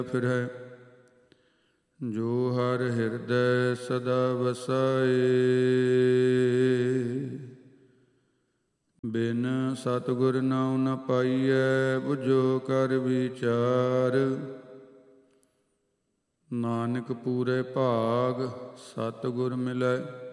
ਫਿਰੈ। ਜੋ ਹਰ ਹਿਰਦੈ ਸਦਾ ਵਸਾਏ, ਬਿਨ ਸਤਿਗੁਰ ਨਾਉ ਨ ਪਾਈਐ। ਬੁਝੋ ਕਰ ਵਿਚਾਰ, ਨਾਨਕ ਪੂਰੇ ਭਾਗ ਸਤਿਗੁਰ ਮਿਲੈ।